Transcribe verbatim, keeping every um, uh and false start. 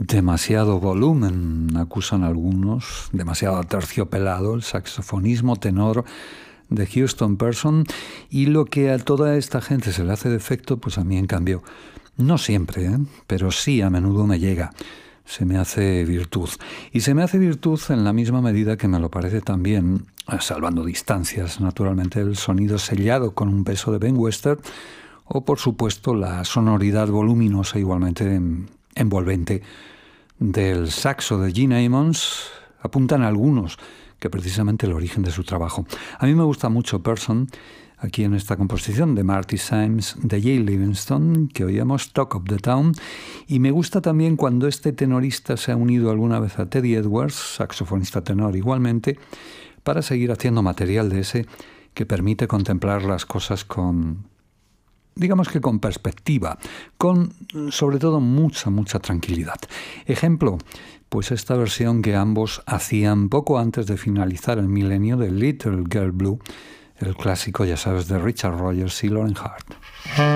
Demasiado volumen, acusan algunos, demasiado aterciopelado el saxofonismo tenor de Houston Person, y lo que a toda esta gente se le hace defecto, pues a mí en cambio, no siempre, ¿eh? pero sí a menudo me llega, se me hace virtud. Y se me hace virtud en la misma medida que me lo parece también, salvando distancias, naturalmente, el sonido sellado con un peso de Ben Webster, o por supuesto la sonoridad voluminosa igualmente envolvente del saxo de Gene Ammons. Apuntan algunos que precisamente el origen de su trabajo. A mí me gusta mucho Person, aquí en esta composición de Marty Symes, de Jay Livingston, que oíamos, Talk of the Town, y me gusta también cuando este tenorista se ha unido alguna vez a Teddy Edwards, saxofonista tenor igualmente, para seguir haciendo material de ese que permite contemplar las cosas con, digamos que con perspectiva, con sobre todo mucha, mucha tranquilidad. Ejemplo, pues esta versión que ambos hacían poco antes de finalizar el milenio de Little Girl Blue, el clásico, ya sabes, de Richard Rogers y Lauren Hart.